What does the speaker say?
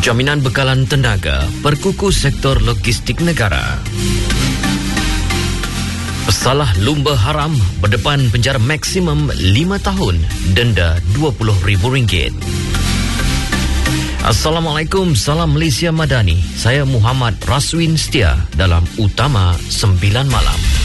Jaminan Bekalan Tenaga Perkuku Sektor Logistik Negara. Pesalah lumba haram berdepan penjara maksimum 5 tahun, denda RM20,000. Assalamualaikum, salam Malaysia Madani. Saya Muhammad Raswin Setia dalam Utama 9 Malam.